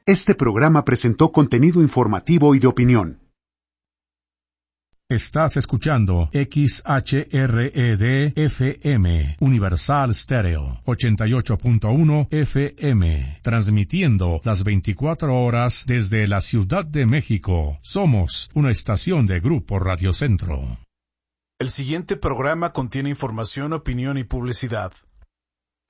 Este programa presentó contenido informativo y de opinión. Estás escuchando XHRED-FM, Universal Stereo, 88.1 FM, transmitiendo las 24 horas desde la Ciudad de México. Somos una estación de Grupo Radio Centro. El siguiente programa contiene información, opinión y publicidad.